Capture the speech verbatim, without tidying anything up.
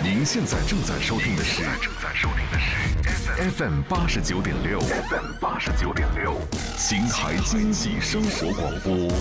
您现在正在收听的是正在收听的是 F M 八十九点六 F M 八十九点六，秦海经济生活广播。